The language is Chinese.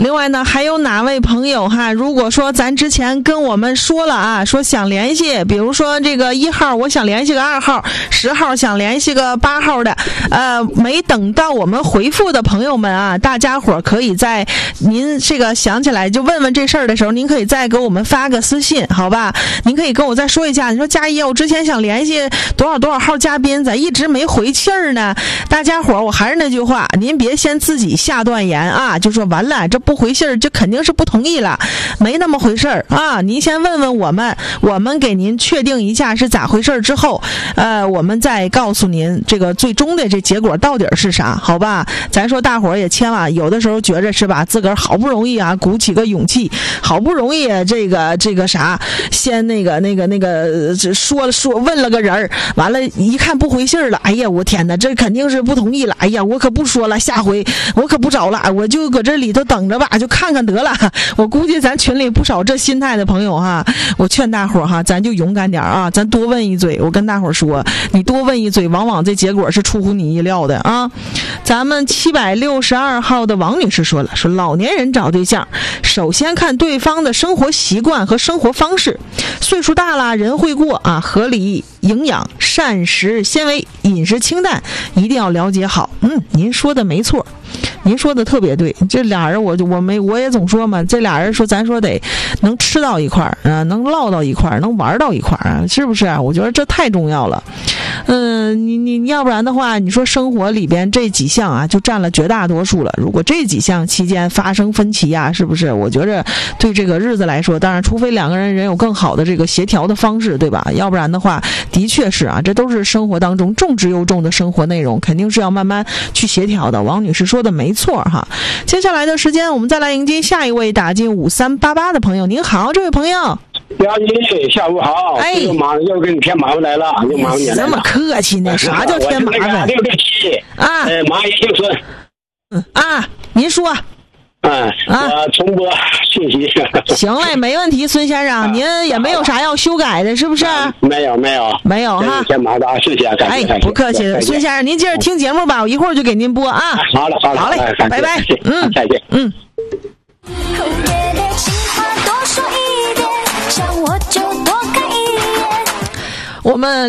另外呢，还有哪位朋友哈？如果说咱之前跟我们说了啊，说想联系，比如说这个1号我想联系个2号，10号想联系个8号的，没等到我们回复的朋友们啊，大家伙可以在您这个想起来就问问这事儿的时候，您可以再给我们发个私信，好吧？您可以跟我再说一下，你说佳怡，我之前想联系多少多少号嘉宾，咋一直没回气儿呢？大家伙，我还是那句话，您别先自己下断言啊，就说完了这不回信儿，就肯定是不同意了，没那么回事儿啊！您先问问我们，我们给您确定一下是咋回事儿之后，我们再告诉您这个最终的这结果到底是啥，好吧？咱说大伙儿也千万有的时候觉着是吧，自个儿好不容易啊，鼓起个勇气，好不容易这个啥，先那个说问了个人儿，完了一看不回信儿了，哎呀，我天哪，这肯定是不同意了，哎呀，我可不说了，下回我可不找了，我就搁这里头等着吧，就看看得了。我估计咱群里不少这心态的朋友哈，我劝大伙儿哈，咱就勇敢点啊，咱多问一嘴。我跟大伙儿说，你多问一嘴，往往这结果是出乎你意料的啊。咱们762号的王女士说了，说老年人找对象，首先看对方的生活习惯和生活方式，岁数大了人会过啊，合理营养、膳食纤维、饮食清淡，一定要了解好。您说的没错，您说的特别对。这俩人我也总说嘛，这俩人说咱说得能吃到一块儿啊，能唠到一块儿，能玩到一块儿啊，是不是啊？我觉得这太重要了。你要不然的话，你说生活里边这几项啊，就占了绝大多数了。如果这几项期间发生分歧啊，是不是？我觉着对这个日子来说，当然除非两个人有更好的这个协调的方式，对吧？要不然的话，的确是啊，这都是生活当中重质又重的生活内容，肯定是要慢慢去协调的。王女士说的没错哈。接下来的时间，我们再来迎接下一位打进5388的朋友。您好，这位朋友。 佳怡，下午好。哎，又给你添麻烦来了，又麻烦你了。 这么客气呢？啥叫添麻烦 ？667啊，蚂蚁姓孙。 您说。 我重播信息。 行嘞，没问题，孙先生，您也没有啥要修改的，是不是？ 没有哈。 添麻烦，谢谢，感谢。 不客气，孙先生，您接着听节目吧，我一会儿就给您播啊。 好嘞， 拜拜。 再见。 我们